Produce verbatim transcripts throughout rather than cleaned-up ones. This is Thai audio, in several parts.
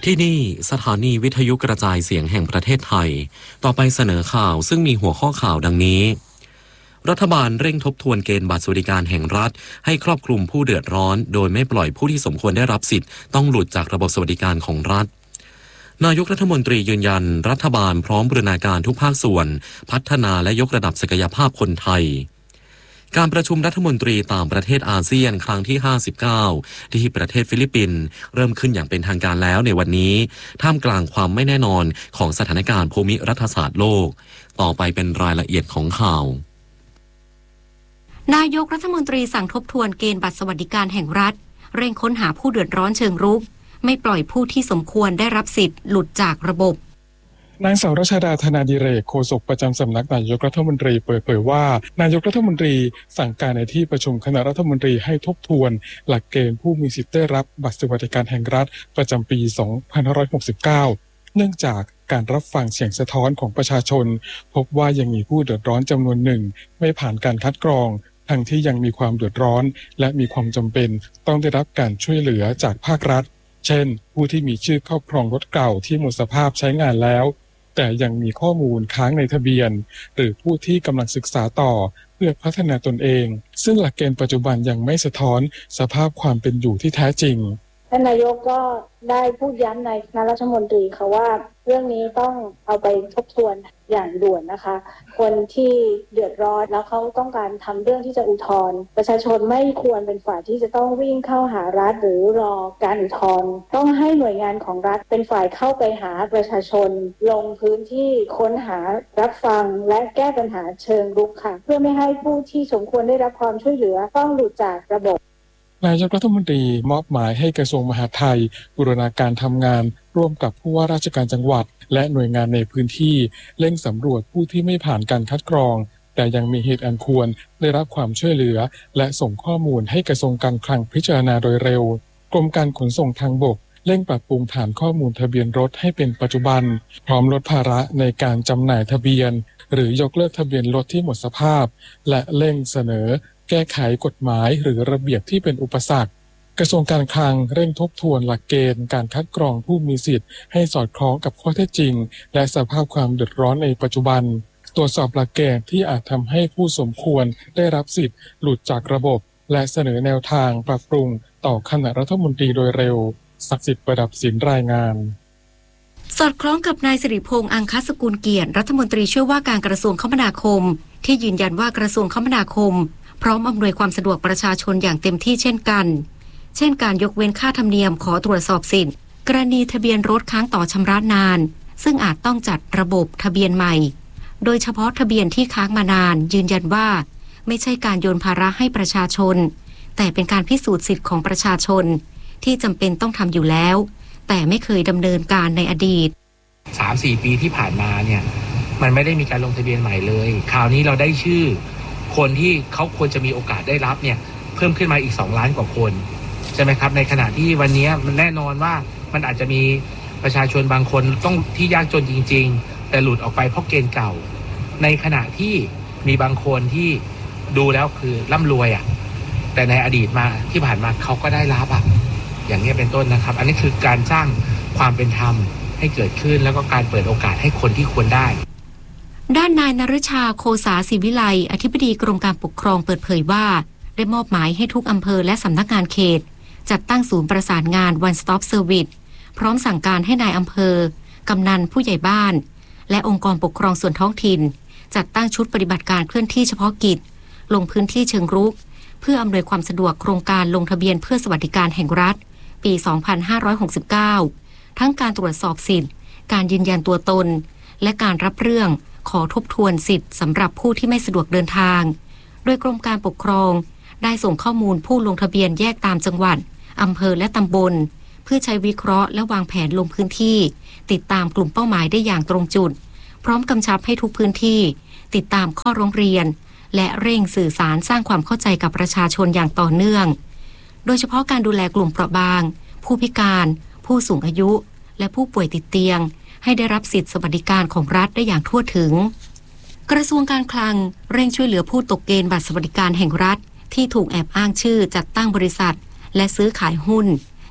ที่นี่สถานีวิทยุกระจายเสียงแห่งประเทศไทยต่อไปเสนอข่าวซึ่งมีหัวข้อข่าวดังนี้รัฐบาลเร่งทบทวนเกณฑ์บัตรสวัสดิการแห่งรัฐให้ครอบคลุมผู้เดือดร้อนโดยไม่ปล่อยผู้ที่สมควรได้รับสิทธิ์ต้องหลุดจากระบบสวัสดิการของรัฐนายกรัฐมนตรียืนยันรัฐบาลพร้อมบูรณาการทุกภาคส่วนพัฒนาและยกระดับศักยภาพคนไทยการประชุมรัฐมนตรีต่างประเทศอาเซียนครั้งที่ห้าสิบเก้าที่ประเทศฟิลิปปินส์เริ่มขึ้นอย่างเป็นทางการแล้วในวันนี้ท่ามกลางความไม่แน่นอนของสถานการณ์ภูมิรัฐศาสตร์โลกต่อไปเป็นรายละเอียดของข่าวนายกรัฐมนตรีสั่งทบทวนเกณฑ์บัตรสวัสดิการแห่งรัฐเร่งค้นหาผู้เดือดร้อนเชิงรุกไม่ปล่อยผู้ที่สมควรได้รับสิทธิ์หลุดจากระบบนางสาวรัชดาธนาดิเรกโฆษกประจำสำนักนายกรัฐมนตรีเปิดเผยว่านายกรัฐมนตรีสั่งการในที่ประชุมคณะรัฐมนตรีให้ทบทวนหลักเกณฑ์ผู้มีสิทธิ์ได้รับบัตรสวัสดิการแห่งรัฐประจำปี สองพันห้าร้อยหกสิบเก้า เนื่องจากการรับฟังเสียงสะท้อนของประชาชนพบว่ายังมีผู้เดือดร้อนจำนวนหนึ่งไม่ผ่านการคัดกรองทั้งที่ยังมีความเดือดร้อนและมีความจำเป็นต้องได้รับการช่วยเหลือจากภาครัฐเช่นผู้ที่มีชื่อครอบครองรถเก่าที่หมดสภาพใช้งานแล้วแต่ยังมีข้อมูลค้างในทะเบียนหรือผู้ที่กำลังศึกษาต่อเพื่อพัฒนาตนเองซึ่งหลักเกณฑ์ปัจจุบันยังไม่สะท้อนสภาพความเป็นอยู่ที่แท้จริงท่านนายกก็ได้พูดย้ำในคณะรัฐมนตรีค่ะว่าเรื่องนี้ต้องเอาไปทบทวนอย่างด่วนนะคะคนที่เดือดร้อนแล้วเขาต้องการทำเรื่องที่จะอุทธรณ์ประชาชนไม่ควรเป็นฝ่ายที่จะต้องวิ่งเข้าหารัฐหรือรอการอุทธรณ์ต้องให้หน่วยงานของรัฐเป็นฝ่ายเข้าไปหาประชาชนลงพื้นที่ค้นหารับฟังและแก้ปัญหาเชิงรุกค่ะเพื่อไม่ให้ผู้ที่สมควรได้รับความช่วยเหลือต้องหลุดจากระบบนายกรัฐมนตรีมอบหมายให้กระทรวงมหาดไทยบูรณาการทำงานร่วมกับผู้ว่าราชการจังหวัดและหน่วยงานในพื้นที่เร่งสำรวจผู้ที่ไม่ผ่านการคัดกรองแต่ยังมีเหตุอันควรได้รับความช่วยเหลือและส่งข้อมูลให้กระทรวงการคลังพิจารณาโดยเร็วกรมการขนส่งทางบกเร่งปรับปรุงฐานข้อมูลทะเบียนรถให้เป็นปัจจุบันพร้อมลดภาระในการจำหน่ายทะเบียนหรือยกเลิกทะเบียนรถที่หมดสภาพและเร่งเสนอแก้ไขกฎหมายหรือระเบียบที่เป็นอุปสรรคกระทรวงการคลังเร่งทบทวนหลักเกณฑ์การคัดกรองผู้มีสิทธิ์ให้สอดคล้องกับข้อเท็จจริงและสภาพความเดือดร้อนในปัจจุบันตรวจสอบหลักเกณฑ์ที่อาจทำให้ผู้สมควรได้รับสิทธิ์หลุดจากระบบและเสนอแนวทางปรับปรุงต่อคณะรัฐมนตรีโดยเร็วศักดิ์สิทธิ์ประดับศิลป์รายงานสอดคล้องกับนายสิริพงษ์อังคสกุลเกียรติรัฐมนตรีช่วยว่าการกระทรวงคมนาคมที่ยืนยันว่ากระทรวงคมนาคมพร้อมอำนวยความสะดวกประชาชนอย่างเต็มที่เช่นกันเช่นการยกเว้นค่าธรรมเนียมขอตรวจสอบสิทธิ์กรณีทะเบียนรถค้างต่อชำระนานซึ่งอาจต้องจัดระบบทะเบียนใหม่โดยเฉพาะทะเบียนที่ค้างมานานยืนยันว่าไม่ใช่การโยนภาระให้ประชาชนแต่เป็นการพิสูจน์สิทธิ์ของประชาชนที่จำเป็นต้องทำอยู่แล้วแต่ไม่เคยดำเนินการในอดีตสามถึงสี่ ปีที่ผ่านมาเนี่ยมันไม่ได้มีการลงทะเบียนใหม่เลยคราวนี้เราได้ชื่อคนที่เขาควรจะมีโอกาสได้รับเนี่ยเพิ่มขึ้นมาอีกสองล้านกว่าคนใช่ไหมครับในขณะที่วันนี้มันแน่นอนว่ามันอาจจะมีประชาชนบางคนต้องที่ยากจนจริงๆแต่หลุดออกไปเพราะเกณฑ์เก่าในขณะที่มีบางคนที่ดูแล้วคือร่ำรวยอ่ะแต่ในอดีตมาที่ผ่านมาเขาก็ได้รับอ่ะอย่างนี้เป็นต้นนะครับอันนี้คือการสร้างความเป็นธรรมให้เกิดขึ้นแล้วก็การเปิดโอกาสให้คนที่ควรได้ด้านนายนฤชาโคสาศิวิไลอธิบดีกรมการปกครองเปิดเผยว่าได้มอบหมายให้ทุกอำเภอและสำนักงานเขตจัดตั้งศูนย์ประสานงาน One Stop Service พร้อมสั่งการให้นายอำเภอกำนันผู้ใหญ่บ้านและองค์กรปกครองส่วนท้องถิ่นจัดตั้งชุดปฏิบัติการเคลื่อนที่เฉพาะกิจลงพื้นที่เชิงรุกเพื่ออำนวยความสะดวกโครงการลงทะเบียนเพื่อสวัสดิการแห่งรัฐปี สองพันห้าร้อยหกสิบเก้า ทั้งการตรวจสอบสิทธิ์การยืนยันตัวตนและการรับเรื่องขอทบทวนสิทธิ์สำหรับผู้ที่ไม่สะดวกเดินทางโดยกรมการปกครองได้ส่งข้อมูลผู้ลงทะเบียนแยกตามจังหวัดอำเภอและตำบลเพื่อใช้วิเคราะห์และวางแผนลงพื้นที่ติดตามกลุ่มเป้าหมายได้อย่างตรงจุดพร้อมกำชับให้ทุกพื้นที่ติดตามข้อร้องเรียนและเร่งสื่อสารสร้างความเข้าใจกับประชาชนอย่างต่อเนื่องโดยเฉพาะการดูแลกลุ่มเปราะบางผู้พิการผู้สูงอายุและผู้ป่วยติดเตียงให้ได้รับสิทธิสวัสดิการของรัฐได้อย่างทั่วถึงกระทรวงการคลังเร่งช่วยเหลือผู้ตกเกณฑ์บัตรสวัสดิการแห่งรัฐที่ถูกแอบอ้างชื่อจัดตั้งบริษัทและซื้อขายหุ้น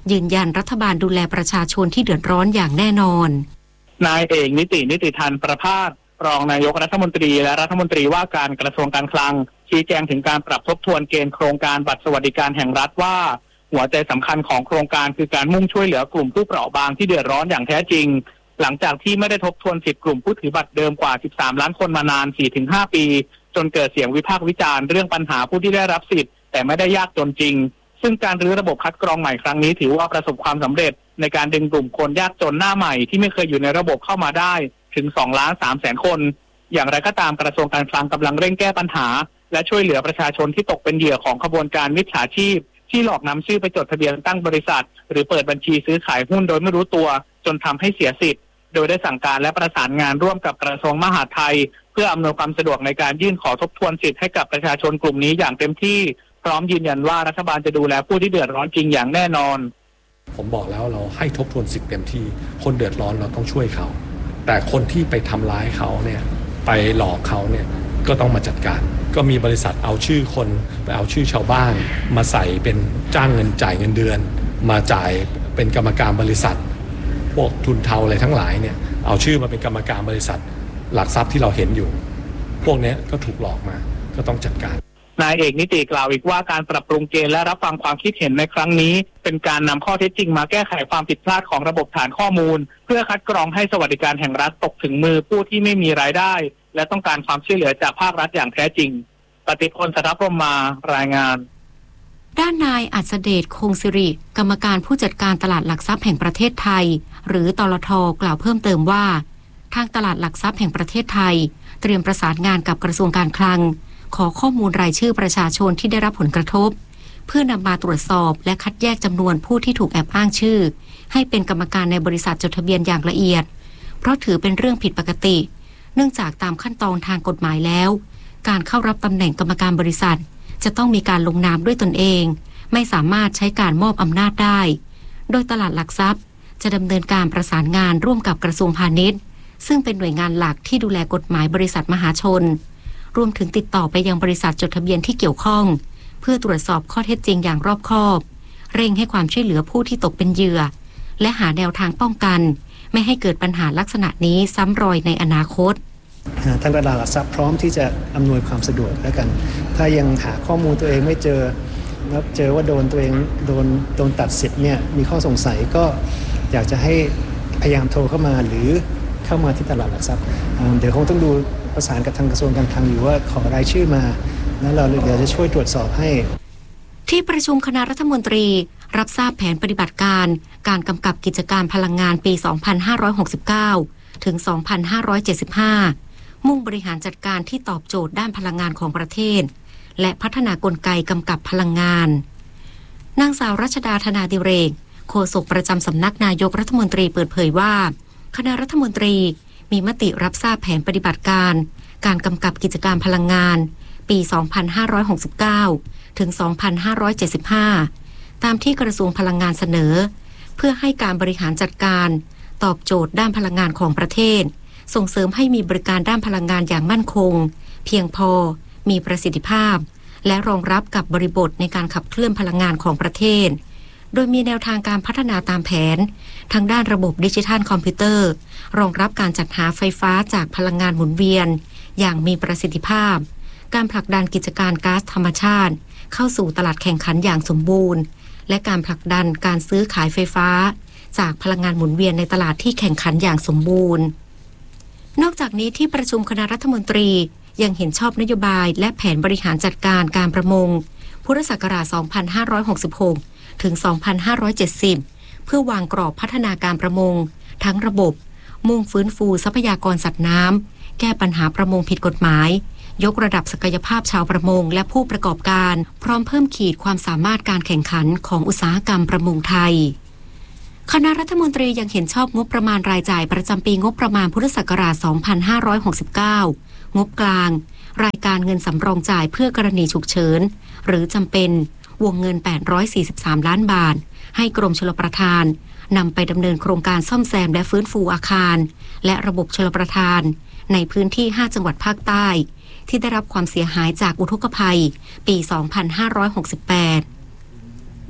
ยืนยันรัฐบาลดูแลประชาชนที่เดือดร้อนอย่างแน่นอนนายเอกนิตินิติธันประภาสรองนายกรัฐมนตรีและรัฐมนตรีว่าการกระทรวงการคลังชี้แจงถึงการปรับทบทวนเกณฑ์โครงการบัตรสวัสดิการแห่งรัฐว่าหัวใจสำคัญของโครงการคือการมุ่งช่วยเหลือกลุ่มผู้เปราะบางที่เดือดร้อนอย่างแท้จริงหลังจากที่ไม่ได้ทบทวนสิทธิกลุ่มผู้ถือบัตรเดิมกว่าสิบสามล้านคนมานาน สี่ถึงห้า ปีจนเกิดเสียงวิพากษ์วิจารณ์เรื่องปัญหาผู้ที่ได้รับสิทธิ์แต่ไม่ได้ยากจนจริงซึ่งการรื้อระบบคัดกรองใหม่ครั้งนี้ถือว่าประสบความสำเร็จในการดึงกลุ่มคนยากจนหน้าใหม่ที่ไม่เคยอยู่ในระบบเข้ามาได้ถึง สองล้านสามแสน คนอย่างไรก็ตามกระทรวงการคลังกำลังเร่งแก้ปัญหาและช่วยเหลือประชาชนที่ตกเป็นเหยื่อของขบวนการมิจฉาชีพที่หลอกนำชื่อไปจดทะเบียนตั้งบริษัทหรือเปิดบัญชีซื้อขายหุ้นโดยไม่รู้ตัวจนทำให้เสียสิทธิ์โดยได้สั่งการและประสานงานร่วมกับกระทรวงมหาดไทยเพื่ออำนวยความสะดวกในการยื่นขอทบทวนสิทธิ์ให้กับประชาชนกลุ่มนี้อย่างเต็มที่พร้อมยืนยันว่ารัฐบาลจะดูแลผู้ที่เดือดร้อนจริงอย่างแน่นอนผมบอกแล้วเราให้ทบทวนสิทธิ์เต็มที่คนเดือดร้อนเราต้องช่วยเขาแต่คนที่ไปทำร้ายเขาเนี่ยไปหลอกเขาเนี่ยก็ต้องมาจัดการก็มีบริษัทเอาชื่อคนไปเอาชื่อชาวบ้านมาใส่เป็นจ้างเงินจ่ายเงินเดือนมาจ่ายเป็นกรรมการบริษัทพวกทุนเทาอะไรทั้งหลายเนี่ยเอาชื่อมาเป็นกรรมการบริษัทหลักทรัพย์ที่เราเห็นอยู่พวกนี้ก็ถูกหลอกมาก็ต้องจัดการนายเอกนิติกล่าวอีกว่าการปรับปรุงเกณฑ์และรับฟังความคิดเห็นในครั้งนี้เป็นการนำข้อเท็จจริงมาแก้ไขความผิดพลาดของระบบฐานข้อมูลเพื่อคัดกรองให้สวัสดิการแห่งรัฐตกถึงมือผู้ที่ไม่มีรายได้และต้องการความช่วยเหลือจากภาครัฐอย่างแท้จริงปฏิพล สัทธพรหมารายงานด้านนายอัศเดชคงสิริกรรมการผู้จัดการตลาดหลักทรัพย์แห่งประเทศไทยหรือตลท.กล่าวเพิ่มเติมว่าทางตลาดหลักทรัพย์แห่งประเทศไทยเตรียมประสานงานกับกระทรวงการคลังขอข้อมูลรายชื่อประชาชนที่ได้รับผลกระทบเพื่อนำมาตรวจสอบและคัดแยกจำนวนผู้ที่ถูกแอบอ้างชื่อให้เป็นกรรมการในบริษัทจดทะเบียนอย่างละเอียดเพราะถือเป็นเรื่องผิดปกติเนื่องจากตามขั้นตอนทางกฎหมายแล้วการเข้ารับตำแหน่งกรรมการบริษัทจะต้องมีการลงนามด้วยตนเองไม่สามารถใช้การมอบอำนาจได้โดยตลาดหลักทรัพย์จะดำเนินการประสานงานร่วมกับกระทรวงพาณิชย์ซึ่งเป็นหน่วยงานหลักที่ดูแลกฎหมายบริษัทมหาชนรวมถึงติดต่อไปยังบริษัทจดทะเบียนที่เกี่ยวข้องเพื่อตรวจสอบข้อเท็จจริงอย่างรอบคอบเร่งให้ความช่วยเหลือผู้ที่ตกเป็นเหยื่อและหาแนวทางป้องกันไม่ให้เกิดปัญหาลักษณะนี้ซ้ำรอยในอนาคตทางตลาดหลักทรัพย์พร้อมที่จะอำนวยความสะดวกแล้วกันถ้ายังหาข้อมูลตัวเองไม่เจอแล้วเจอว่าโดนตัวเองโดนโดนตัดสิทธิ์เนี่ยมีข้อสงสัยก็อยากจะให้พยายามโทรเข้ามาหรือเข้ามาที่ตลาดหลักทรัพย์เดี๋ยวคงต้องดูประสานกับทางกระทรวงการคลังอยู่ว่าขอรายชื่อมาแล้วเราเดี๋ยวจะช่วยตรวจสอบให้ที่ประชุมคณะรัฐมนตรีรับทราบแผนปฏิบัติการการกำกับกิจการพลังงานปี สองพันห้าร้อยหกสิบเก้า ถึง สองพันห้าร้อยเจ็ดสิบห้า มุ่งบริหารจัดการที่ตอบโจทย์ด้านพลังงานของประเทศและพัฒนากลไกกำกับพลังงานนางสาวรัชดาธนาดิเรกโฆษกประจำสำนักนายกรัฐมนตรีเปิดเผยว่าคณะรัฐมนตรีมีมติรับทราบแผนปฏิบัติการการกำกับกิจการพลังงานปี สองพันห้าร้อยหกสิบเก้า ถึง สองพันห้าร้อยเจ็ดสิบห้า ตามที่กระทรวงพลังงานเสนอเพื่อให้การบริหารจัดการตอบโจทย์ด้านพลังงานของประเทศส่งเสริมให้มีบริการด้านพลังงานอย่างมั่นคงเพียงพอมีประสิทธิภาพและรองรับกับบริบทในการขับเคลื่อนพลังงานของประเทศโดยมีแนวทางการพัฒนาตามแผนทางด้านระบบดิจิทัลคอมพิวเตอร์รองรับการจัดหาไฟฟ้าจากพลังงานหมุนเวียนอย่างมีประสิทธิภาพการผลักดันกิจการก๊าซธรรมชาติเข้าสู่ตลาดแข่งขันอย่างสมบูรณ์และการผลักดันการซื้อขายไฟฟ้าจากพลังงานหมุนเวียนในตลาดที่แข่งขันอย่างสมบูรณ์นอกจากนี้ที่ประชุมคณะรัฐมนตรียังเห็นชอบนโยบายและแผนบริหารจัดการการประมงพุทธศักราช สองพันห้าร้อยหกสิบหก ถึง สองพันห้าร้อยเจ็ดสิบ เพื่อวางกรอบพัฒนาการประมงทั้งระบบมุ่งฟื้นฟูทรัพยากรสัตว์น้ำแก้ปัญหาประมงผิดกฎหมายยกระดับศักยภาพชาวประมงและผู้ประกอบการพร้อมเพิ่มขีดความสามารถการแข่งขันของอุตสาหกรรมประมงไทยคณะรัฐมนตรียังเห็นชอบงบประมาณรายจ่ายประจำปีงบประมาณพุทธศักราช สองพันห้าร้อยหกสิบเก้า งบกลางรายการเงินสำรองจ่ายเพื่อกรณีฉุกเฉินหรือจำเป็นวงเงินแปดร้อยสี่สิบสามล้านบาทให้กรมชลประทานนำไปดำเนินโครงการซ่อมแซมและฟื้นฟูอาคารและระบบชลประทานในพื้นที่ห้าจังหวัดภาคใต้ที่ได้รับความเสียหายจากอุทกภัยปี สองพันห้าร้อยหกสิบแปด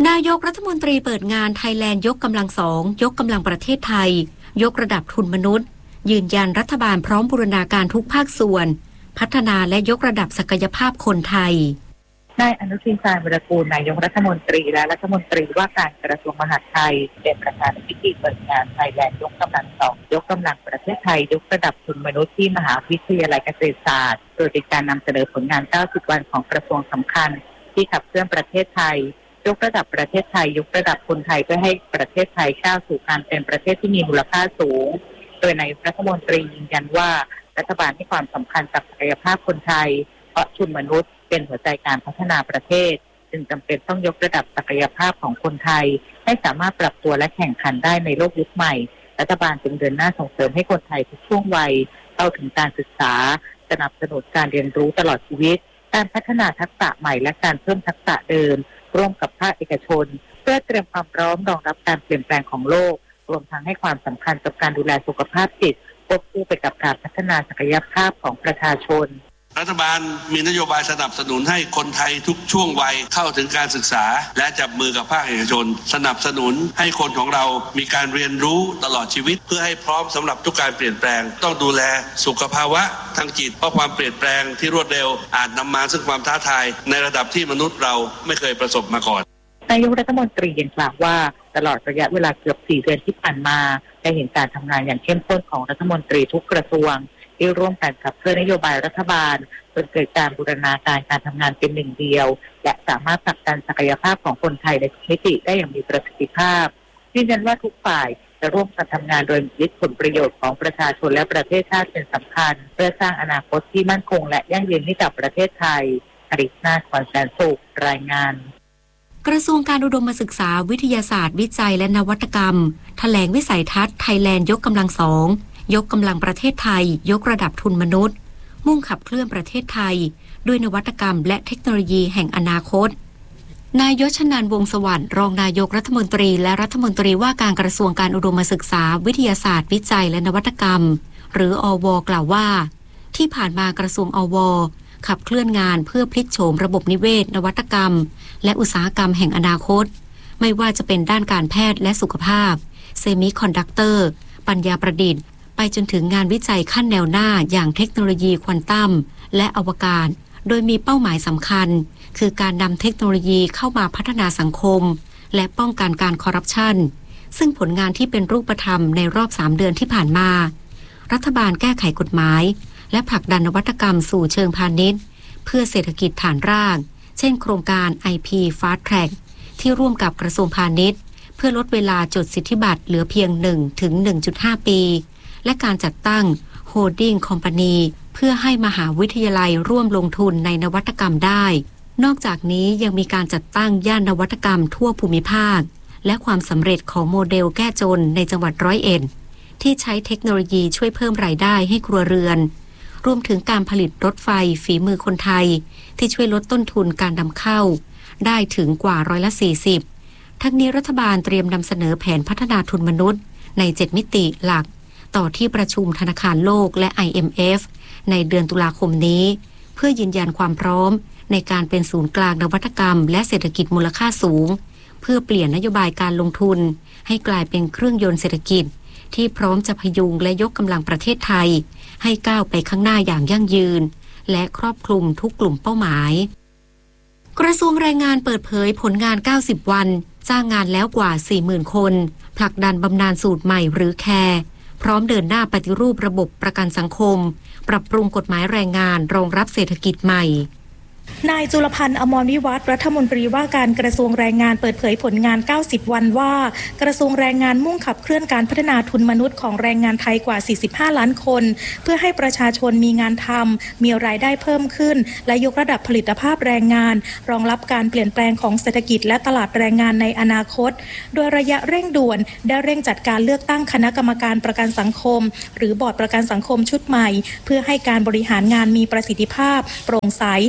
นายกรัฐมนตรีเปิดงานไทยแลนด์ยกกำลังสองยกกำลังประเทศไทยยกระดับทุนมนุษย์ยืนยันรัฐบาลพร้อมบูรณาการทุกภาคส่วนพัฒนาและยกระดับศักยภาพคนไทยนายอนุทินชาญวิรากูลนายกรัฐมนตรีและรัฐมนตรีว่าการกระทรวงมหาดไทยเป็นประธานในพิธีเปิดงานไทยแลนด์ยกกำลังสองยกกำลังประเทศไทยยกระดับทุนมนุษย์ที่มหาวิทยาลัยเกษตรศาสตร์โดยเป็นการนำเสนอผลงานเก้าสิบวันของกระทรวงสำคัญที่ขับเคลื่อนประเทศไทยยกระดับประเทศไทยยกระดับคนไทยเพื่อให้ประเทศไทยก้าวสู่การเป็นประเทศที่มีมูลค่าสูงโดยนายกรัฐมนตรียืนยันว่ารัฐบาลให้ความสำคัญกับศักยภาพคนไทยเพราะทุนมนุษย์เป็นหัวใจการพัฒนาประเทศจึงจำเป็นต้องยกระดับศักยภาพของคนไทยให้สามารถปรับตัวและแข่งขันได้ในโลกยุคใหม่รัฐบาลจึงเดินหน้าส่งเสริมให้คนไทยทุกช่วงวัยเข้าถึงการศึกษาสนับสนุนการเรียนรู้ตลอดชีวิตการพัฒนาทักษะใหม่และการเพิ่มทักษะเดิมร่วมกับภาคเอกชนเพื่อเตรียมความพร้อมรองรับการเปลี่ยนแปลงของโลกรวมทั้งให้ความสำคัญกับการดูแลสุขภาพจิตควบคู่ไปกับการพัฒนาศักยภาพของประชาชนรัฐบาลมีนโยบายสนับสนุนให้คนไทยทุกช่วงวัยเข้าถึงการศึกษาและจับมือกับภาคเอกชนสนับสนุนให้คนของเรามีการเรียนรู้ตลอดชีวิตเพื่อให้พร้อมสำหรับทุกการเปลี่ยนแปลงต้องดูแลสุขภาวะทางจิตเพราะความเปลี่ยนแปลงที่รวดเร็วอาจนำมาซึ่งความท้าทายในระดับที่มนุษย์เราไม่เคยประสบมาก่อนนายกรัฐมนตรียังกล่าวว่าตลอดระยะเวลาเกือบสี่เดือนที่ผ่านมาได้เห็นการทำงานอย่างเข้มข้นของรัฐมนตรีทุกกระทรวงที่ร่วมกันขับเคลื่อนนโยบายรัฐบาลจนเกิดการบูรณาการการทำงานเป็นหนึ่งเดียวและสามารถผลักดันศักยภาพของคนไทยในทุกมิติได้อย่างมีประสิทธิภาพยืนยันว่าทุกฝ่ายจะร่วมกันทำงานโดยยึดผลประโยชน์ของประชาชนและประเทศชาติเป็นสำคัญเพื่อสร้างอนาคตที่มั่นคงและยั่งยืนให้กับประเทศไทยอริศนาถ ขวัญแสนสุขรายงานกระทรวงการอุดมศึกษาวิทยาศาสตร์วิจัยและนวัตกรรมแถลงวิสัยทัศน์ไทยแลนด์ยกกำลังสองยกกำลังประเทศไทยยกระดับทุนมนุษย์มุ่งขับเคลื่อนประเทศไทยด้วยนวัตกรรมและเทคโนโลยีแห่งอนาคตนายยศนันท์วงศ์สวัสดิ์รองนายกรัฐมนตรีและรัฐมนตรีว่าการกระทรวงการอุดมศึกษาวิทยาศาสตร์วิจัยและนวัตกรรมหรืออว.กล่าวว่าที่ผ่านมากระทรวงอว.ขับเคลื่อนงานเพื่อพลิกโฉมระบบนิเวศนวัตกรรมและอุตสาหกรรมแห่งอนาคตไม่ว่าจะเป็นด้านการแพทย์และสุขภาพเซมิคอนดักเตอร์ปัญญาประดิษฐ์ไปจนถึงงานวิจัยขั้นแนวหน้าอย่างเทคโนโลยีควอนตัมและอวกาศโดยมีเป้าหมายสำคัญคือการนำเทคโนโลยีเข้ามาพัฒนาสังคมและป้องกันการคอร์รัปชันซึ่งผลงานที่เป็นรูปธรรมในรอบสามเดือนที่ผ่านมารัฐบาลแก้ไขกฎหมายและผลักดันนวัตกรรมสู่เชิงพาณิชย์เพื่อเศรษฐกิจฐานรากเช่นโครงการ ไอ พี Fast Track ที่ร่วมกับกระทรวงพาณิชย์เพื่อลดเวลาจดสิทธิบัตรเหลือเพียง หนึ่งถึงหนึ่งจุดห้า ปีและการจัดตั้ง Holding Company เพื่อให้มหาวิทยาลัยร่วมลงทุนในนวัตกรรมได้นอกจากนี้ยังมีการจัดตั้งย่านนวัตกรรมทั่วภูมิภาคและความสำเร็จของโมเดลแก้จนในจังหวัดร้อยเอ็ดที่ใช้เทคโนโลยีช่วยเพิ่มรายได้ให้ครัวเรือนรวมถึงการผลิตรถไฟฝีมือคนไทยที่ช่วยลดต้นทุนการนำเข้าได้ถึงกว่าร้อยละสี่สิบทั้งนี้รัฐบาลเตรียมนำเสนอแผนพัฒนาทุนมนุษย์ในเจ็ดมิติหลักต่อที่ประชุมธนาคารโลกและ ไอ เอ็ม เอฟ ในเดือนตุลาคมนี้เพื่อยืนยันความพร้อมในการเป็นศูนย์กลางนวัตกรรมและเศรษฐกิจมูลค่าสูงเพื่อเปลี่ยนนโยบายการลงทุนให้กลายเป็นเครื่องยนต์เศรษฐกิจที่พร้อมจะพยุงและยกกำลังประเทศไทยให้ก้าวไปข้างหน้าอย่างยั่งยืนและครอบคลุมทุกกลุ่มเป้าหมายกระทรวงแรงงานเปิดเผยผลงานเก้าสิบวันจ้างงานแล้วกว่า สี่หมื่น คนผลักดันบำนาญสูตรใหม่หรือแคร์พร้อมเดินหน้าปฏิรูประบบประกันสังคมปรับปรุงกฎหมายแรงงานรองรับเศรษฐกิจใหม่นายจุลพันธ์อมรวิวัฒน์รัฐมนตรีว่าการกระทรวงแรงงานเปิดเผยผลงานเก้าสิบวันว่ากระทรวงแรงงานมุ่งขับเคลื่อนการพัฒนาทุนมนุษย์ของแรงงานไทยกว่าสี่สิบห้าล้านคนเพื่อให้ประชาชนมีงานทำมีรายได้เพิ่มขึ้นและยกระดับผลิตภาพแรงงานรองรับการเปลี่ยนแปลงของเศรษฐกิจและตลาดแรงงานในอนาคตโดยระยะเร่งด่วนได้เร่งจัดการเลือกตั้งคณะกรรมการประกันสังคมหรือบอร์ดประกันสังคมชุดใหม่เพื่อให้การบริหารงานมีประสิทธิภาพโปร่งใสและ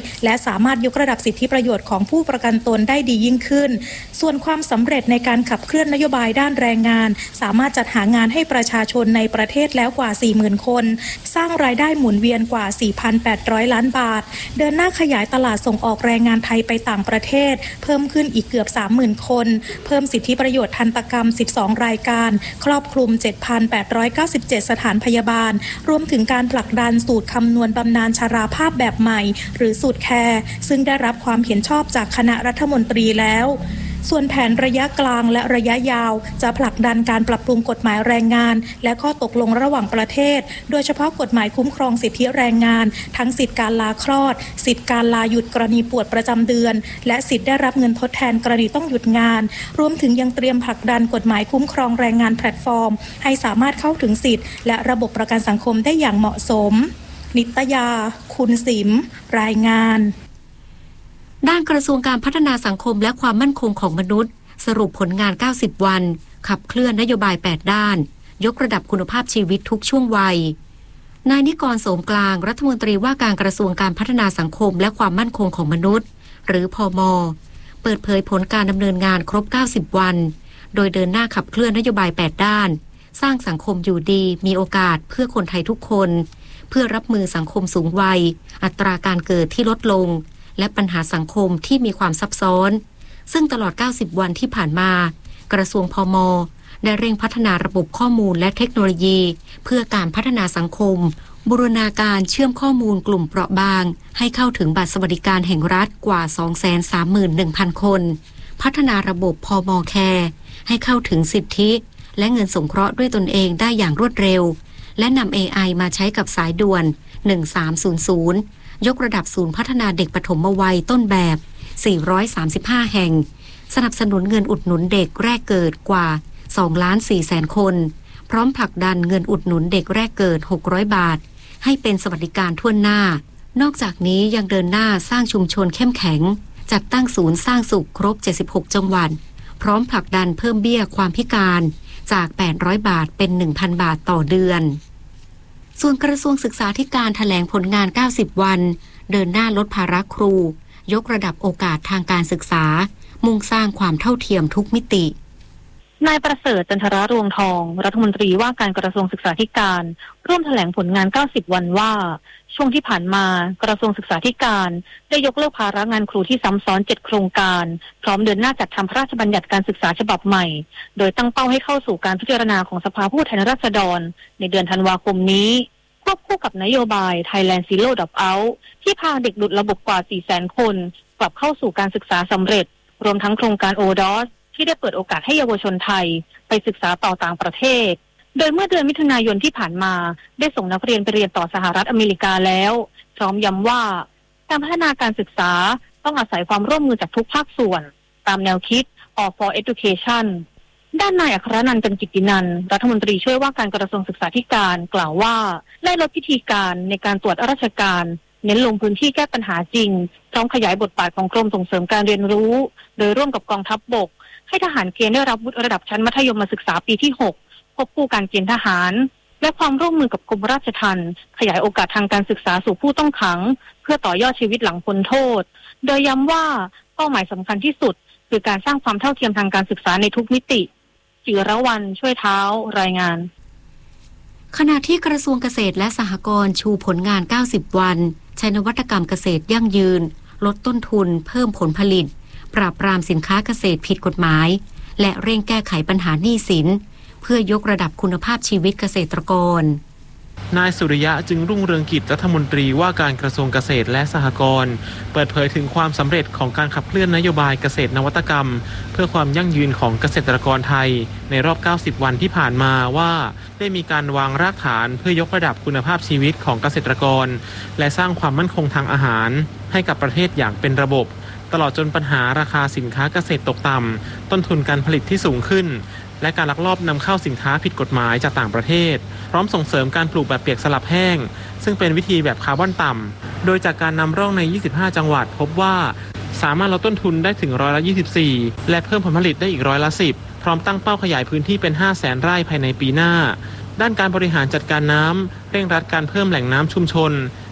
สามารถยกระดับสิทธิประโยชน์ของผู้ประกันตนได้ดียิ่งขึ้นส่วนความสำเร็จในการขับเคลื่อนนโยบายด้านแรงงานสามารถจัดหางานให้ประชาชนในประเทศแล้วกว่า สี่หมื่น คนสร้างรายได้หมุนเวียนกว่า สี่พันแปดร้อย ล้านบาทเดินหน้าขยายตลาดส่งออกแรงงานไทยไปต่างประเทศเพิ่มขึ้นอีกเกือบ สามหมื่น คนเพิ่มสิทธิประโยชน์ทันตกรรมสิบสองรายการครอบคลุม เจ็ดพันแปดร้อยเก้าสิบเจ็ด สถานพยาบาลรวมถึงการผลักดันสูตรคำนวณบำนาญชราภาพแบบใหม่หรือสูตรแคร์ซึ่งได้รับความเห็นชอบจากคณะรัฐมนตรีแล้วส่วนแผนระยะกลางและระยะยาวจะผลักดันการปรับปรุงกฎหมายแรงงานและข้อตกลงระหว่างประเทศโดยเฉพาะกฎหมายคุ้มครองสิทธิแรงงานทั้งสิทธิการลาคลอดสิทธิการลาหยุดกรณีปวดประจำเดือนและสิทธิได้รับเงินทดแทนกรณีต้องหยุดงานรวมถึงยังเตรียมผลักดันกฎหมายคุ้มครองแรงงานแพลตฟอร์มให้สามารถเข้าถึงสิทธิและระบบประกันสังคมได้อย่างเหมาะสมนิตยาคุณสิมรายงานด้านกระทรวงการพัฒนาสังคมและความมั่นคงของมนุษย์สรุปผลงานเก้าสิบวันขับเคลื่อนนโยบายแปดด้านยกระดับคุณภาพชีวิตทุกช่วงวัยนายนิกรโสมกลางรัฐมนตรีว่าการกระทรวงการพัฒนาสังคมและความมั่นคงของมนุษย์หรือพม.เปิดเผยผลการดำเนินงานครบเก้าสิบวันโดยเดินหน้าขับเคลื่อนนโยบายแปดด้านสร้างสังคมอยู่ดีมีโอกาสเพื่อคนไทยทุกคนเพื่อรับมือสังคมสูงวัยอัตราการเกิดที่ลดลงและปัญหาสังคมที่มีความซับซ้อนซึ่งตลอดเก้าสิบวันที่ผ่านมากระทรวงพม.ได้เร่งพัฒนาระบบข้อมูลและเทคโนโลยีเพื่อการพัฒนาสังคมบูรณาการเชื่อมข้อมูลกลุ่มเปราะบางให้เข้าถึงบัตรสวัสดิการแห่งรัฐกว่า สองแสนสามหมื่นหนึ่งพัน คนพัฒนาระบบพม.แคร์ให้เข้าถึงสิทธิและเงินสงเคราะห์ด้วยตนเองได้อย่างรวดเร็วและนำ เอ ไอ มาใช้กับสายด่วนหนึ่งสามศูนย์ศูนย์ยกระดับศูนย์พัฒนาเด็กปฐมวัยต้นแบบสี่ร้อยสามสิบห้าแห่งสนับสนุนเงินอุดหนุนเด็กแรกเกิดกว่าสองล้านสี่แสนคนพร้อมผลักดันเงินอุดหนุนเด็กแรกเกิดหกร้อยบาทให้เป็นสวัสดิการทั่วหน้านอกจากนี้ยังเดินหน้าสร้างชุมชนเข้มแข็งจัดตั้งศูนย์สร้างสุขครบเจ็ดสิบหกจังหวัดพร้อมผลักดันเพิ่มเบี้ยความพิการจากแปดร้อยบาทเป็น หนึ่งพัน บาทต่อเดือนส่วนกระทรวงศึกษาธิการแถลงผลงานเก้าสิบวันเดินหน้าลดภาระครูยกระดับโอกาสทางการศึกษามุ่งสร้างความเท่าเทียมทุกมิตินายประเสริฐจันทรารวงทองรัฐมนตรีว่าการกระทรวงศึกษาธิการร่วมแถลงผลงานเก้าสิบวันว่าช่วงที่ผ่านมากระทรวงศึกษาธิการได้ยกเลิกภาระงานครูที่ซ้ำซ้อนเจ็ดโครงการพร้อมเดินหน้าจัดทำพระราชบัญญัติการศึกษาฉบับใหม่โดยตั้งเป้าให้เข้าสู่การพิจารณาของสภาผู้แทนราษฎรในเดือนธันวาคมนี้ควบคู่กับนโยบาย Thailand Zero Dropout ที่พาเด็กหลุดระบบกว่า สี่แสน คนกลับเข้าสู่การศึกษาสำเร็จรวมทั้งโครงการ โอ ดี โอ เอส ที่ได้เปิดโอกาสให้เยาวชนไทยไปศึกษาต่อต่างประเทศโดยเมื่อเดือนมิถุนายนที่ผ่านมาได้ส่งนักเรียนไปเรียนต่อสหรัฐอเมริกาแล้วพร้อมย้ำว่าการพัฒนาการศึกษาต้องอาศัยความร่วมมือจากทุกภาคส่วนตามแนวคิด All for Education ด้านนายอัครนันท์ เป็นกิตตินันท์รัฐมนตรีช่วยว่าการกระทรวงศึกษาธิการกล่าวว่าได้ลดพิธีการในการตรวจราชการเน้นลงพื้นที่แก้ปัญหาจริงพร้อมขยายบทบาทของกรมส่งเสริมการเรียนรู้โดยร่วมกับกองทัพบกให้ทหารเกณฑ์ได้รับวุฒิระดับชั้นมัธยมศึกษาปีที่หกควบคู่การเกณฑ์ทหารและความร่วมมือกับกรมราชทัณฑ์ขยายโอกาสทางการศึกษาสู่ผู้ต้องขังเพื่อต่อยอดชีวิตหลังพ้นโทษโดยย้ำว่าเป้าหมายสำคัญที่สุดคือการสร้างความเท่าเทียมทางการศึกษาในทุกมิติจิรวรรณช่วยเท้ารายงานขณะที่กระทรวงเกษตรและสหกรณ์ชูผลงานเก้าสิบวันใช้นวัตกรรมเกษตรยั่งยืนลดต้นทุนเพิ่มผลผลิตปราบปรามสินค้าเกษตรผิดกฎหมายและเร่งแก้ไขปัญหาหนี้สินเพื่อยกระดับคุณภาพชีวิตเกษตรกรนายสุริยะจึงรุ่งเรืองกิจรัฐมนตรีว่าการกระทรวงเกษตรและสหกรณ์เปิดเผยถึงความสำเร็จของการขับเคลื่อนนโยบายเกษตรนวัตกรรมเพื่อความยั่งยืนของเกษตรกรไทยในรอบเก้าสิบวันที่ผ่านมาว่าได้มีการวางรากฐานเพื่อยกระดับคุณภาพชีวิตของเกษตรกรและสร้างความมั่นคงทางอาหารให้กับประเทศอย่างเป็นระบบตลอดจนปัญหาราคาสินค้าเกษตรตกต่ำต้นทุนการผลิตที่สูงขึ้นและการลักลอบนำเข้าสินค้าผิดกฎหมายจากต่างประเทศพร้อมส่งเสริมการปลูกแบบเปียกสลับแห้งซึ่งเป็นวิธีแบบคาร์บอนต่ำโดยจากการนำร่องในยี่สิบห้าจังหวัดพบว่าสามารถลดต้นทุนได้ถึงร้อยละยี่สิบสี่และเพิ่มผลผลิตได้อีกร้อยละสิบพร้อมตั้งเป้าขยายพื้นที่เป็นห้าแสนไร่ภายในปีหน้าด้านการบริหารจัดการน้ำเร่งรัดการเพิ่มแหล่งน้ำชุมชน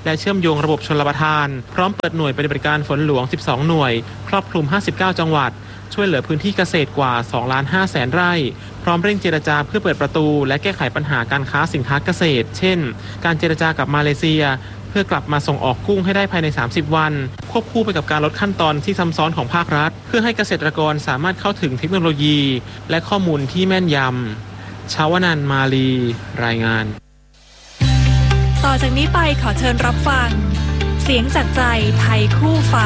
และเชื่อมโยงระบบชลประทานพร้อมเปิดหน่วยปฏิบัติการฝนหลวงสิบสองหน่วยครอบคลุมห้าสิบเก้าจังหวัดช่วยเหลือพื้นที่เกษตรกว่า สองล้านห้าแสน ไร่พร้อมเร่งเจรจาเพื่อเปิดประตูและแก้ไขปัญหาการค้าสินค้าเกษตรเช่นการเจรจากับมาเลเซียเพื่อกลับมาส่งออกกุ้งให้ได้ภายในสามสิบวันควบคู่ไปกับการลดขั้นตอนที่ซับซ้อนของภาครัฐเพื่อให้เกษตรกรสามารถเข้าถึงเทคโนโลยีและข้อมูลที่แม่นยำชาวนันท์มาลีรายงานต่อจากนี้ไปขอเชิญรับฟังเสียงจากใจไทยคู่ฟ้า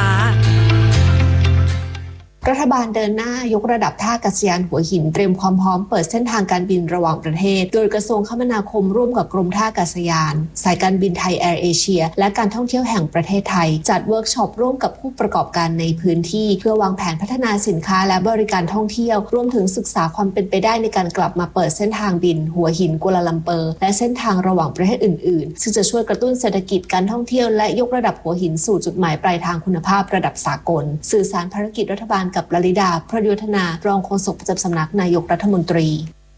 รัฐบาลเดินหน้ายกระดับท่าอากาศยานหัวหินเตรียมความพร้อมเปิดเส้นทางการบินระหว่างประเทศโดยกระทรวงคมนาคมร่วมกับกรมท่าอากาศยานสายการบินไทยแอร์เอเชียและการท่องเที่ยวแห่งประเทศไทยจัดเวิร์กช็อปร่วมกับผู้ประกอบการในพื้นที่เพื่อวางแผนพัฒนาสินค้าและบริการท่องเที่ยวรวมถึงศึกษาความเป็นไปได้ในการกลับมาเปิดเส้นทางบินหัวหินกัวลาลัมเปอร์และเส้นทางระหว่างประเทศอื่นๆซึ่งจะช่วยกระตุ้นเศรษฐกิจการท่องเที่ยวและยกระดับหัวหินสู่จุดหมายปลายทางคุณภาพระดับสากลสื่อสารภารกิจรัฐบาลกับลลิดาประยุทธนารองโฆษกประจำสำนักนายกรัฐมนตรี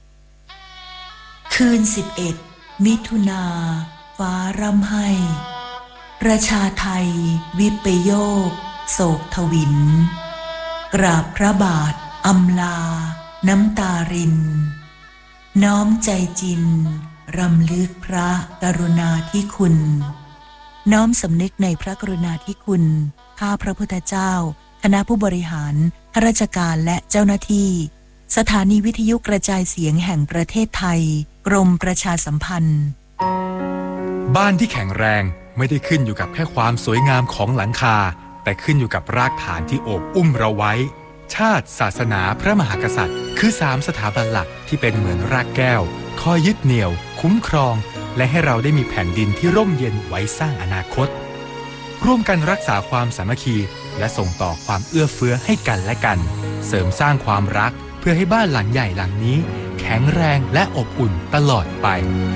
คืนสิบเอ็ดมิถุนาฟ้าร่ำไห้ประชาไทยวิปโยคโศกทวินกราบพระบาทอำลาน้ำตารินน้อมใจจินรำลึกพระกรุณาธิคุณน้อมสำนึกในพระกรุณาธิคุณข้าพระพุทธเจ้าคณะผู้บริหารข้าราชการและเจ้าหน้าที่สถานีวิทยุกระจายเสียงแห่งประเทศไทยกรมประชาสัมพันธ์บ้านที่แข็งแรงไม่ได้ขึ้นอยู่กับแค่ความสวยงามของหลังคาแต่ขึ้นอยู่กับรากฐานที่โอบอุ้มเราไว้ชาติศาสนาพระมหากษัตริย์คือสามสถาบันหลักที่เป็นเหมือนรากแก้วคอยยึดเหนี่ยวคุ้มครองและให้เราได้มีแผ่นดินที่ร่มเย็นไว้สร้างอนาคตร่วมกันรักษาความสามัคคีและส่งต่อความเอื้อเฟื้อให้กันและกันเสริมสร้างความรักเพื่อให้บ้านหลังใหญ่หลังนี้แข็งแรงและอบอุ่นตลอดไป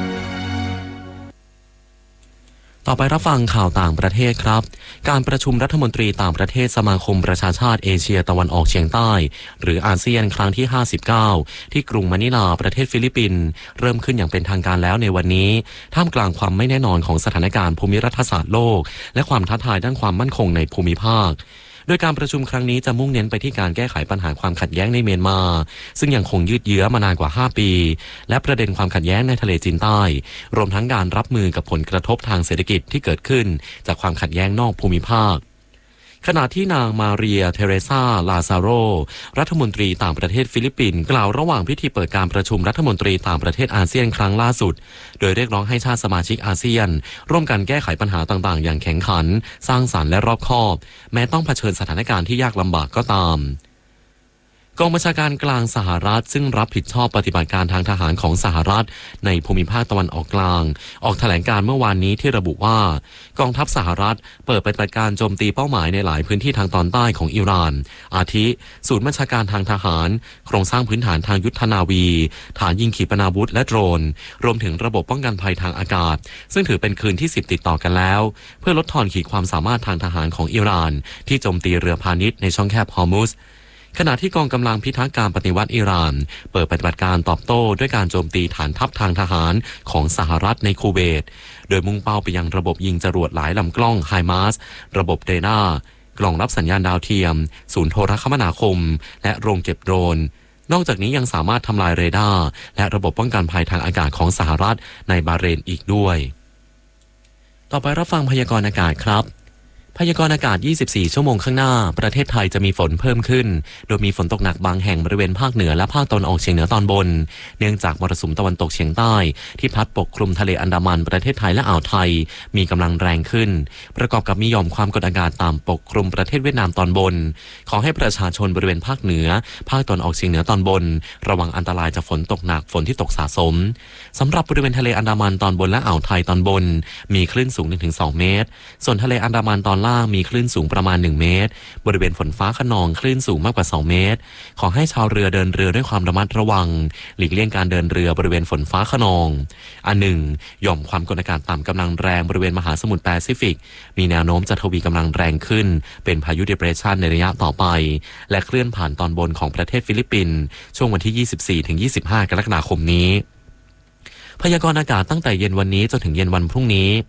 ต่อไปรับฟังข่าวต่างประเทศครับการประชุมรัฐมนตรีต่างประเทศสมาคมประชาชาติเอเชียตะวันออกเฉียงใต้หรืออาเซียนครั้งที่ห้าสิบเก้าที่กรุงมะนิลาประเทศฟิลิปปินส์เริ่มขึ้นอย่างเป็นทางการแล้วในวันนี้ท่ามกลางความไม่แน่นอนของสถานการณ์ภูมิรัฐศาสตร์โลกและความท้าทายด้านความมั่นคงในภูมิภาคโดยการประชุมครั้งนี้จะมุ่งเน้นไปที่การแก้ไขปัญหาความขัดแย้งในเมียนมาซึ่งยังคงยืดเยื้อมานานกว่าห้าปีและประเด็นความขัดแย้งในทะเลจีนใต้รวมทั้งการรับมือกับผลกระทบทางเศรษฐกิจที่เกิดขึ้นจากความขัดแย้งนอกภูมิภาคขณะที่นางมาเรียเทเรซาลาซาโรรัฐมนตรีต่างประเทศฟิลิปปินส์กล่าวระหว่างพิธีเปิดการประชุมรัฐมนตรีต่างประเทศอาเซียนครั้งล่าสุดโดยเรียกร้องให้ชาติสมาชิกอาเซียนร่วมกันแก้ไขปัญหาต่างๆอย่างแข็งขันสร้างสรรค์และรอบคอบแม้ต้องเผชิญสถานการณ์ที่ยากลำบากก็ตามกองบัญชาการกลางสหรัฐซึ่งรับผิดชอบปฏิบัติการทางทหารของสหรัฐในภูมิภาคตะวันออกกลางออกแถลงการเมื่อวานนี้ที่ระบุว่ากองทัพสหรัฐเปิดปฏิบัติการโจมตีเป้าหมายในหลายพื้นที่ทางตอนใต้ของอิหร่านอาทิศูนย์บัญชาการทางทหารโครงสร้างพื้นฐานทางยุทธนาวีฐานยิงขีปนาวุธและโดรนรวมถึงระบบป้องกันภัยทางอากาศซึ่งถือเป็นคืนที่สิบติดต่อกันแล้วเพื่อลดทอนขีดความสามารถทางทหารของอิหร่านที่โจมตีเรือพาณิชย์ในช่องแคบฮอร์มุซขณะที่กองกำลังพิทักษ์การปฏิวัติอิหร่านเปิดปฏิบัติการตอบโต้ด้วยการโจมตีฐานทัพทางทหารของสหรัฐในคูเวตโดยมุ่งเป้าไปยังระบบยิงจรวดหลายลำกล้องไฮมาร์สระบบเรดาร์กล่องรับสัญญาณดาวเทียมศูนย์โทรคมนาคมและโรงเก็บโดรนนอกจากนี้ยังสามารถทำลายเรดาร์และระบบป้องกันภัยทางอากาศของสหรัฐในบาห์เรนอีกด้วยต่อไปรับฟังพยากรณ์อากาศครับพยากรณ์อากาศยี่สิบสี่ชั่วโมงข้างหน้าประเทศไทยจะมีฝนเพิ่มขึ้นโดยมีฝนตกหนักบางแห่งบริเวณภาคเหนือและภาคตะวันออกเฉียงเหนือตอนบนเนื่องจากมรสุมตะวันตกเฉียงใต้ที่พัดปกคลุมทะเลอันดามันประเทศไทยและอ่าวไทยมีกำลังแรงขึ้นประกอบกับมีหย่อมความกดอากาศต่ำปกคลุมประเทศเวียดนามตอนบนขอให้ประชาชนบริเวณภาคเหนือภาคตะวันออกเฉียงเหนือตอนบนระวังอันตรายจากฝนตกหนักฝนที่ตกสะสมสำหรับบริเวณทะเลอันดามันตอนบนและอ่าวไทยตอนบนมีคลื่นสูง หนึ่งถึงสอง เมตรส่วนทะเลอันดามันตอนล่างมีคลื่นสูงประมาณหนึ่งเมตรบริเวณฝนฟ้าคะนองคลื่นสูงมากกว่าสองเมตรขอให้ชาวเรือเดินเรือด้วยความระมัดระวังหลีกเลี่ยงการเดินเรือบริเวณฝนฟ้าคะนองอันหนึ่งหย่อมความกดอากาศต่ำกำลังแรงบริเวณมหาสมุทรแปซิฟิกมีแนวโน้มจะทวีกำลังแรงขึ้นเป็นพายุดิเพรสชันในระยะต่อไปและเคลื่อนผ่านตอนบนของประเทศฟิลิปปินส์ช่วงวันที่ ยี่สิบสี่ถึงยี่สิบห้า กรกฎาคมนี้พยากรณ์อากาศตั้งแต่เย็นวันนี้จนถึงเย็นวันพรุ่งนี้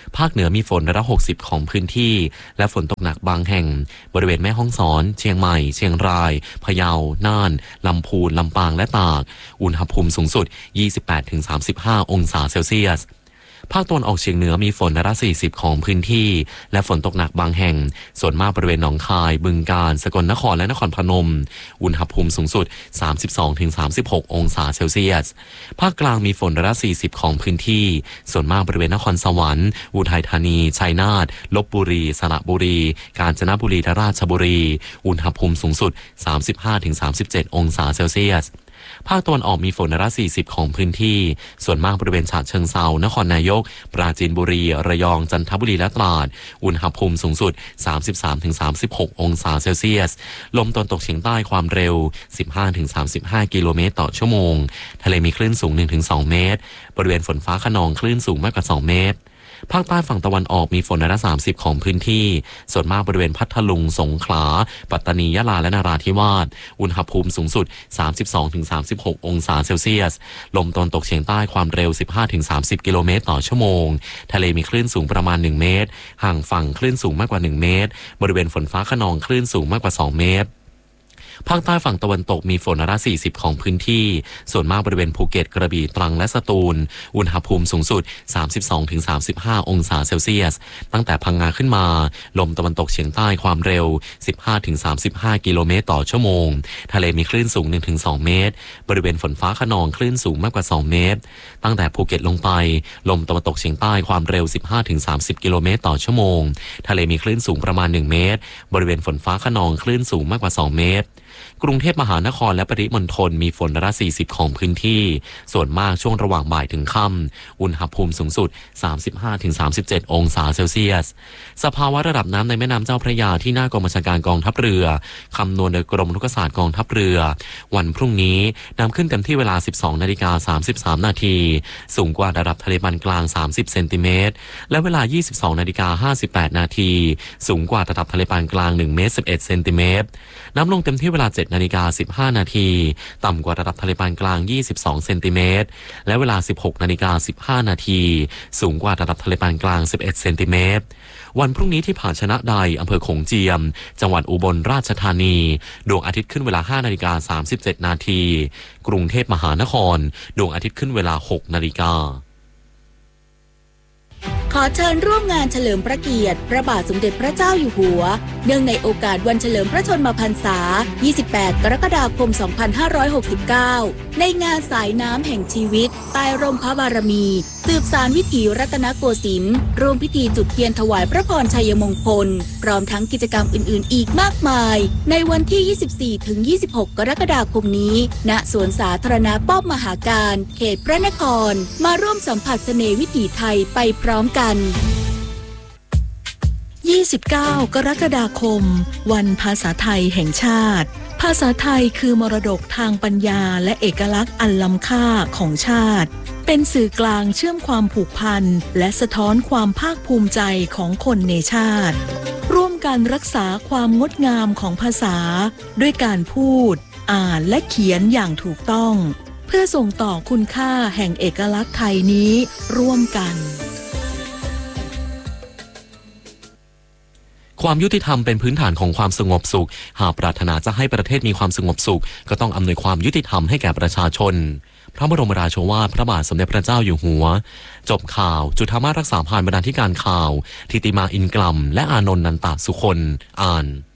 ภาคเหนือมีฝนร้อยละหกสิบของพื้นที่และฝนตกหนักบางแห่งบริเวณแม่ฮ่องสอนเชียงใหม่เชียงรายพะเยาน่านลำพูนลำปางและตากอุณหภูมิสูงสุด ยี่สิบแปดถึงสามสิบห้า องศาเซลเซียสภาคตะวันออกเฉียงเหนือมีฝนร้อยละสี่สิบของพื้นที่และฝนตกหนักบางแห่งส่วนมากบริเวณหนองคายบึงกาฬสกลนครและนครพนมอุณหภูมิสูงสุด สามสิบสองถึงสามสิบหก องศาเซลเซียสภาคกลางมีฝนร้อยละสี่สิบของพื้นที่ส่วนมากบริเวณนครสวรรค์อุทัยธานีชัยนาทลพบุรีสระบุรีกาญจนบุรีและราชบุรีอุณหภูมิสูงสุด สามสิบห้าถึงสามสิบเจ็ด องศาเซลเซียสภาคตะวันออกมีฝนร้อยละสี่สิบของพื้นที่ส่วนมากบริเวณฉะเชิงเทรานครนายกปราจีนบุรีระยองจันทบุรีและตราดอุณหภูมิสูงสุด สามสิบสามถึงสามสิบหก องศาเซลเซียสลมตะวันตกเฉียงใต้ความเร็ว สิบห้าถึงสามสิบห้า กิโลเมตรต่อชั่วโมงทะเลมีคลื่นสูง หนึ่งถึงสอง เมตรบริเวณฝนฟ้าคะนองคลื่นสูงมากกว่าสองเมตรภาคใต้ฝั่งตะวันออกมีฝนร้อยละสามสิบของพื้นที่ส่วนมากบริเวณพัทลุงสงขลาปัตตานียะลาและนราธิวาสอุณหภูมิสูงสุด สามสิบสองถึงสามสิบหก องศาเซลเซียสลมตะวันตกเฉียงใต้ความเร็ว สิบห้าถึงสามสิบ กิโลเมตรต่อชั่วโมงทะเลมีคลื่นสูงประมาณหนึ่งเมตรห่างฝั่งคลื่นสูงมากกว่าหนึ่งเมตรบริเวณฝนฟ้าคะนองคลื่นสูงมากกว่าสองเมตรภาคใต้ฝั่งตะวันตกมีฝนร้อยละสี่สิบของพื้นที่ส่วนมากบริเวณภูเก็ตกระบี่ตรังและสตูลอุณหภูมิสูงสุด สามสิบสองถึงสามสิบห้า องศาเซลเซียสตั้งแต่พังงาขึ้นมาลมตะวันตกเฉียงใต้ความเร็ว สิบห้าถึงสามสิบห้า กิโลเมตรต่อชั่วโมงทะเลมีคลื่นสูง หนึ่งถึงสอง เมตรบริเวณฝนฟ้าคะนองคลื่นสูงมากกว่าสองเมตรตั้งแต่ภูเก็ตลงไปลมตะวันตกเฉียงใต้ความเร็ว สิบห้าถึงสามสิบ กิโลเมตรต่อชั่วโมงทะเลมีคลื่นสูงประมาณหนึ่งเมตรบริเวณฝนฟ้าคะนองคลื่นสูงมากกว่าสองเมตรกรุงเทพมหานครและปริมณฑลมีฝนร้อยละสี่สิบของพื้นที่ส่วนมากช่วงระหว่างบ่ายถึงค่ำอุณหภูมิสูงสุด สามสิบห้าถึงสามสิบเจ็ด องศาเซลเซียสสภาวะระดับน้ำในแม่น้ำเจ้าพระยาที่หน้ากองบัญชาการกองทัพเรือคำนวณโดยกรมอุทกศาสตร์กองทัพเรือวันพรุ่งนี้น้ำขึ้นเต็มที่เวลา สิบสองนาฬิกาสามสิบสาม นาทีสูงกว่าระดับทะเลปานกลางสามสิบเซนติเมตรและเวลา ยี่สิบสองนาฬิกาห้าสิบแปด นาทีสูงกว่าระดับทะเลปานกลางหนึ่งเมตรสิบเอ็ดเซนติเมตรน้ำลงเต็มที่เวลา เจ็ดนาฬิกาสิบห้า นาทีต่ำกว่าระดับทะเลปานกลางยี่สิบสองเซนติเมตรและเวลา สิบหกนาฬิกาสิบห้า นาทีสูงกว่าระดับทะเลปานกลางสิบเอ็ดเซนติเมตรวันพรุ่งนี้ที่ผาชนะใดอำเภอโขงเจียมจังหวัดอุบลราชธานีดวงอาทิตย์ขึ้นเวลา ห้านาฬิกาสามสิบเจ็ด นาทีกรุงเทพมหานครดวงอาทิตย์ขึ้นเวลา หกนาฬิกาขอเชิญร่วมงานเฉลิมพระเกียรติพระบาทสมเด็จพระเจ้าอยู่หัวเนื่องในโอกาสวันเฉลิมพระชนมพรรษายี่สิบแปดกรกฎาคมสองพันห้าร้อยหกสิบเก้าในงานสายน้ำแห่งชีวิตใต้ร่มพระบารมีสืบสานวิถีรัตนโกสินทร์ร่วมพิธีจุดเทียนถวายพระพรชัยมงคลพร้อมทั้งกิจกรรมอื่นๆอีกมากมายในวันที่ ยี่สิบสี่ถึงยี่สิบหก กรกฎาคมนี้ณสวนสาธารณะป้อมมหาการเขตพระนครมาร่วมสัมผัสเสน่ห์วิถีไทยไปพร้อมกันยี่สิบเก้ากรกฎาคมวันภาษาไทยแห่งชาติภาษาไทยคือมรดกทางปัญญาและเอกลักษณ์อันล้ำค่าของชาติเป็นสื่อกลางเชื่อมความผูกพันและสะท้อนความภาคภูมิใจของคนในชาติร่วมกันรักษาความงดงามของภาษาด้วยการพูดอ่านและเขียนอย่างถูกต้องเพื่อส่งต่อคุณค่าแห่งเอกลักษณ์ไทยนี้ร่วมกันความยุติธรรมเป็นพื้นฐานของความสงบสุขหากปรารถนาจะให้ประเทศมีความสงบสุขก็ต้องอำนวยความยุติธรรมให้แก่ประชาชนพระบรมราโชวาทพระบาทสมเด็จพระเจ้าอยู่หัวจบข่าวจุฑามาสรักษาพานบรรณาธิการข่าวทิติมาอินกลัมและอานนท์นันตสุคนอ่าน